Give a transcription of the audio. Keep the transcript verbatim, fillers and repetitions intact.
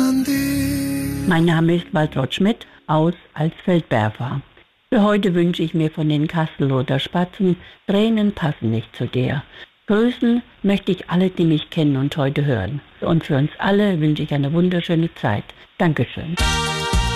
Mein Name ist Waltraud Schmidt aus Alsfeld-Berfa. Für heute wünsche ich mir von den Kastelruther Spatzen Tränen passen nicht zu dir. Grüßen möchte ich alle, die mich kennen und heute hören. Und für uns alle wünsche ich eine wunderschöne Zeit. Dankeschön.